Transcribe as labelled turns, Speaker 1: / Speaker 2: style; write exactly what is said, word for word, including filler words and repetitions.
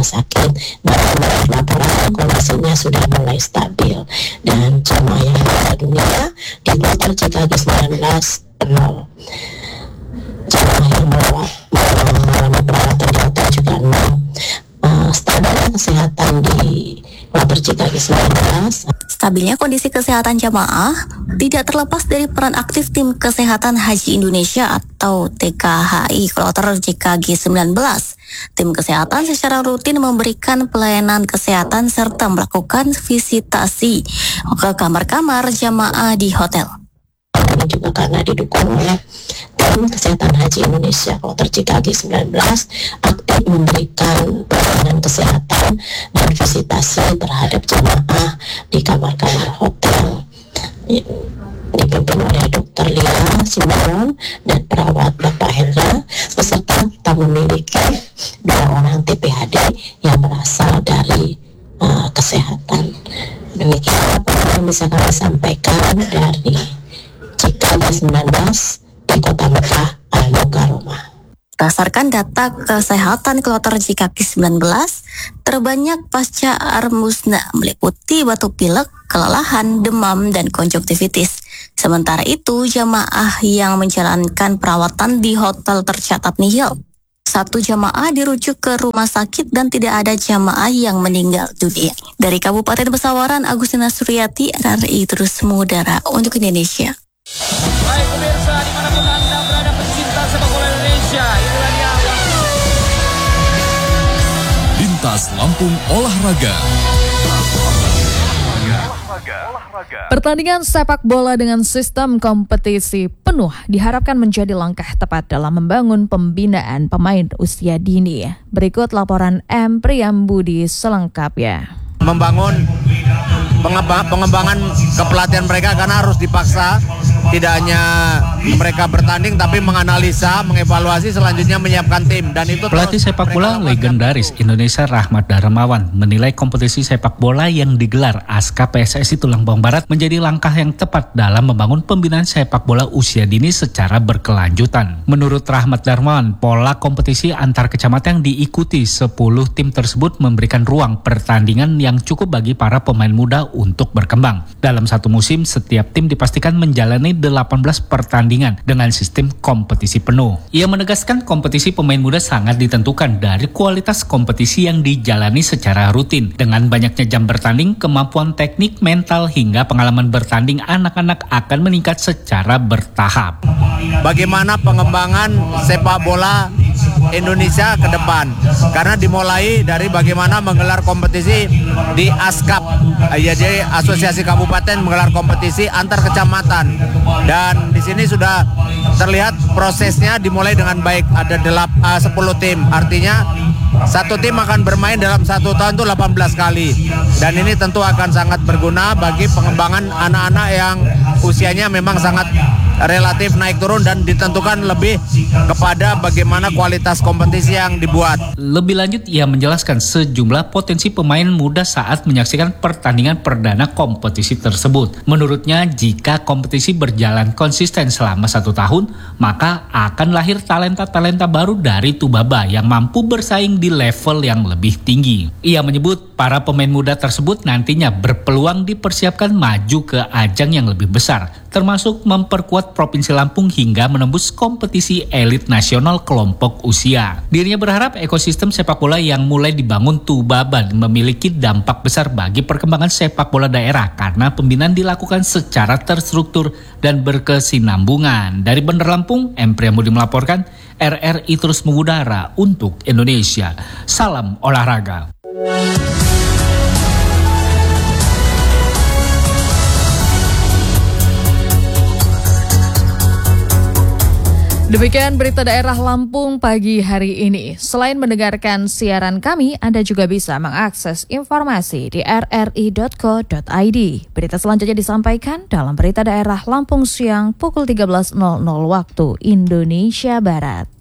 Speaker 1: rumah sakit. Nah, menurut laporan kondisinya sudah mulai stabil dan jemaah yang meninggal dunia di kloter C K G sembilan belas nol. Jemaah yang mengalami perawatan di hotel juga nol. Uh, standar kesehatan di kloter C K G sembilan belas.
Speaker 2: Stabilnya kondisi kesehatan jamaah tidak terlepas dari peran aktif tim kesehatan haji Indonesia atau T K H I kloter C K G sembilan belas. Tim kesehatan secara rutin memberikan pelayanan kesehatan serta melakukan visitasi ke kamar-kamar jamaah di hotel.
Speaker 1: Ini juga karena didukung oleh tim kesehatan haji Indonesia kloter C K G sembilan belas aktif memberikan pelayanan kesehatan dan visitasi terhadap jemaah di kamar-kamar hotel. Dipimpin oleh Dokter Lia Simaron dan perawat Bapak Hendra, beserta kita memiliki dua orang T P H D yang berasal dari uh, kesehatan. Demikian apa yang bisa kami sampaikan dari C K G sembilan belas di Kota Mekah Al-Mukarramah.
Speaker 2: Berdasarkan data kesehatan kloter C K G sembilan belas, terbanyak pasca armusna meliputi batuk pilek, kelelahan, demam, dan konjungtivitis. Sementara itu, jamaah yang menjalankan perawatan di hotel tercatat nihil. Satu jamaah dirujuk ke rumah sakit dan tidak ada jamaah yang meninggal dunia. Dari Kabupaten Pesawaran, Agustina Suryati, R R I terus mengudara untuk Indonesia.
Speaker 3: Baik pemirsa, dimanapun Anda berada pencinta sepak bola Indonesia, inilah dia
Speaker 4: Lintas Lampung Olahraga.
Speaker 5: Pertandingan sepak bola dengan sistem kompetisi penuh diharapkan menjadi langkah tepat dalam membangun pembinaan pemain usia dini. Berikut laporan M. Priyambudi selengkapnya.
Speaker 6: Membangun pengembangan kepelatihan mereka karena harus dipaksa, tidak hanya mereka bertanding tapi menganalisa, mengevaluasi, selanjutnya menyiapkan tim. Dan itu
Speaker 7: pelatih sepak bola legendaris Indonesia Rahmat Darmawan menilai kompetisi sepak bola yang digelar A S K P S S I Tulang Bawang Barat menjadi langkah yang tepat dalam membangun pembinaan sepak bola usia dini secara berkelanjutan. Menurut Rahmat Darmawan, pola kompetisi antar kecamatan yang diikuti sepuluh tim tersebut memberikan ruang pertandingan yang cukup bagi para pemain muda untuk berkembang. Dalam satu musim, setiap tim dipastikan menjalani delapan belas pertandingan dengan sistem kompetisi penuh. Ia menegaskan kompetisi pemain muda sangat ditentukan dari kualitas kompetisi yang dijalani secara rutin. Dengan banyaknya jam bertanding, kemampuan teknik, mental, hingga pengalaman bertanding anak-anak akan meningkat secara bertahap.
Speaker 6: Bagaimana pengembangan sepak bola Indonesia ke depan? Karena dimulai dari bagaimana menggelar kompetisi di ASKAP, jadi Asosiasi Kabupaten menggelar kompetisi antar kecamatan, dan di sini sudah terlihat prosesnya dimulai dengan baik. Ada delap, uh, sepuluh tim, artinya satu tim akan bermain dalam satu tahun itu delapan belas kali, dan ini tentu akan sangat berguna bagi pengembangan anak-anak yang usianya memang sangat relatif naik turun dan ditentukan lebih kepada bagaimana kualitas kompetisi yang dibuat.
Speaker 7: Lebih lanjut, ia menjelaskan sejumlah potensi pemain muda saat menyaksikan pertandingan perdana kompetisi tersebut. Menurutnya, jika kompetisi berjalan konsisten selama satu tahun, maka akan lahir talenta-talenta baru dari Tubaba yang mampu bersaing di level yang lebih tinggi. Ia menyebut para pemain muda tersebut nantinya berpeluang dipersiapkan maju ke ajang yang lebih besar, termasuk memperkuat Provinsi Lampung hingga menembus kompetisi elit nasional kelompok usia. Dirinya berharap ekosistem sepak bola yang mulai dibangun Tubaba memiliki dampak besar bagi perkembangan sepak bola daerah karena pembinaan dilakukan secara terstruktur dan berkesinambungan. Dari Bandar Lampung, M. Priyambudi melaporkan, R R I terus mengudara untuk Indonesia. Salam olahraga.
Speaker 5: Demikian berita daerah Lampung pagi hari ini. Selain mendengarkan siaran kami, Anda juga bisa mengakses informasi di r r i dot co dot i d. Berita selanjutnya disampaikan dalam berita daerah Lampung siang pukul tiga belas waktu Indonesia Barat.